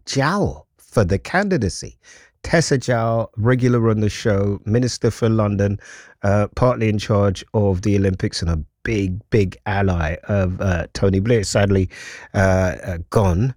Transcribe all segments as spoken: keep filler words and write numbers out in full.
Jowl for the candidacy. Tessa Jowl, regular on the show, Minister for London, uh, partly in charge of the Olympics and a big, big ally of uh, Tony Blair, sadly uh, uh, gone.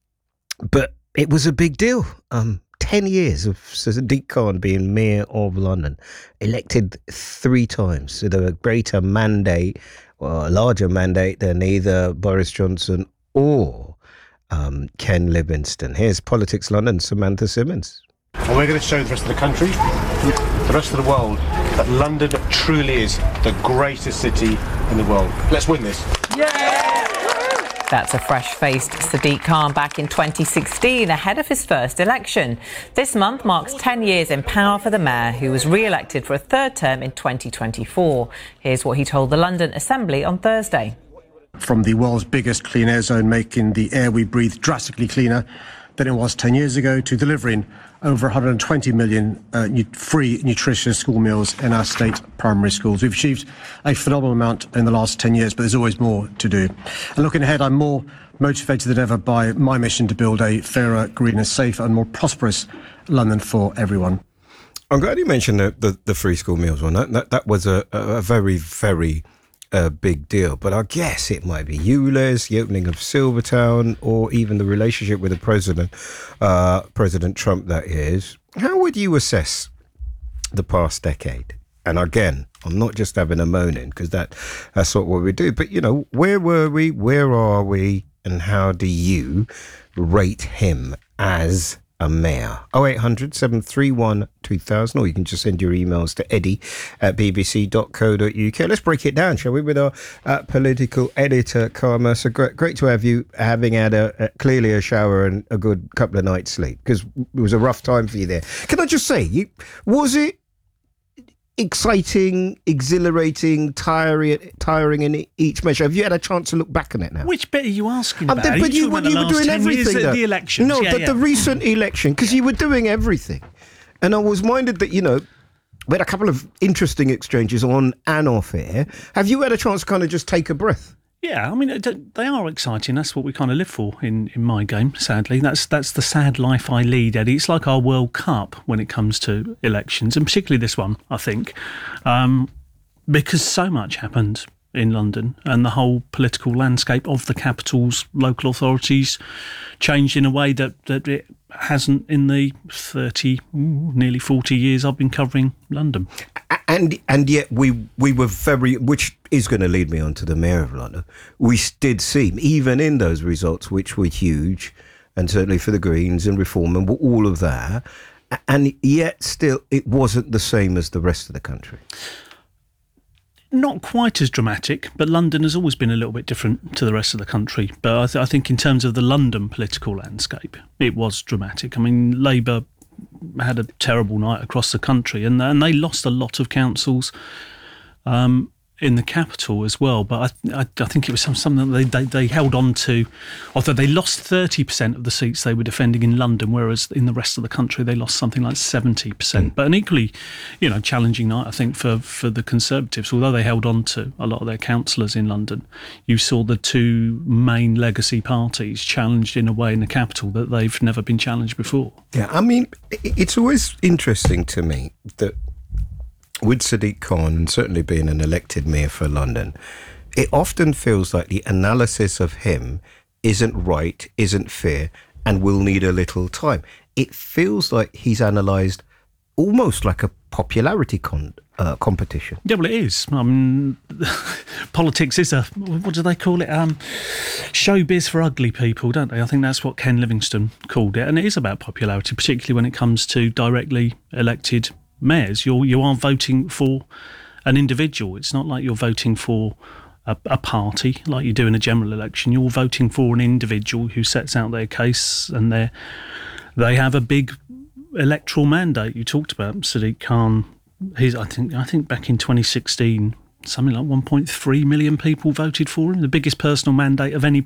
But it was a big deal. Um, ten years of Sadiq Khan being Mayor of London, elected three times. So there was a greater mandate, or a larger mandate than either Boris Johnson or um, Ken Livingstone. Here's Politics London, Samantha Simmons. And we're going to show the rest of the country, the rest of the world, that London truly is the greatest city in the world. Let's win this. Yeah! That's a fresh-faced Sadiq Khan back in twenty sixteen, ahead of his first election. This month marks ten years in power for the mayor, who was re-elected for a third term in twenty twenty-four. Here's what he told the London Assembly on Thursday. From the world's biggest clean air zone, making the air we breathe drastically cleaner than it was ten years ago, to delivering over one hundred twenty million uh, free nutritious school meals in our state primary schools. We've achieved a phenomenal amount in the last ten years, but there's always more to do. And looking ahead, I'm more motivated than ever by my mission to build a fairer, greener, safer and more prosperous London for everyone. I'm glad you mentioned the, the, the free school meals one. That, that, that was a, a very, very uh, big deal. But I guess it might be ULEZ, the opening of Silvertown, or even the relationship with the president, uh, President Trump, that is. How would you assess the past decade? And again, I'm not just having a moaning, because that, that's not what we do. But, you know, where were we? Where are we? And how do you rate him as a mayor? oh eight hundred, seven three one, two thousand, or you can just send your emails to eddie at b b c dot co dot u k. Let's break it down, shall we, with our uh, political editor, Carl Mercer. Great, great to have you, having had a, a clearly a shower and a good couple of nights sleep, because it was a rough time for you there. Can I just say, you, was it exciting, exhilarating, tiring, tiring in each measure? Have you had a chance to look back on it now? Which bit are you asking about? Um, but you, you, you were doing everything. The elections. No, yeah, the, yeah. the recent election, because you were doing everything. And I was minded that, you know, we had a couple of interesting exchanges on and off air. Have you had a chance to kind of just take a breath? Yeah, I mean, they are exciting. That's what we kind of live for in, in my game, sadly. That's that's the sad life I lead, Eddie. It's like our World Cup when it comes to elections, and particularly this one, I think, um, because so much happened in London and the whole political landscape of the capital's local authorities changed in a way that, that it hasn't in the thirty, nearly forty years I've been covering London. And and yet we we were very, which is going to lead me on to the Mayor of London, we did seem, even in those results, which were huge, and certainly for the Greens and Reform and all of that, and yet still it wasn't the same as the rest of the country. Not quite as dramatic, but London has always been a little bit different to the rest of the country. But I, th- I think in terms of the London political landscape, it was dramatic. I mean, Labour had a terrible night across the country, and, and they lost a lot of councils um, in the capital as well. But I, I, I think it was some, something that they, they, they held on to, although they lost thirty percent of the seats they were defending in London, whereas in the rest of the country they lost something like seventy percent. Mm. But an equally, you know, challenging night, I think, for, for the Conservatives. Although they held on to a lot of their councillors in London, you saw the two main legacy parties challenged in a way in the capital that they've never been challenged before. Yeah, I mean, it's always interesting to me that with Sadiq Khan, and certainly being an elected mayor for London, it often feels like the analysis of him isn't right, isn't fair, and will need a little time. It feels like he's analysed almost like a popularity con- uh, competition. Yeah, well, it is. I mean, politics is a, what do they call it? Um, showbiz for ugly people, don't they? I think that's what Ken Livingstone called it. And it is about popularity, particularly when it comes to directly elected mayors. You're, you are voting for an individual. It's not like you're voting for a, a party like you do in a general election. You're voting for an individual who sets out their case, and they they have a big electoral mandate. You talked about Sadiq Khan. He's, I think, I think back in twenty sixteen, something like one point three million people voted for him, the biggest personal mandate of any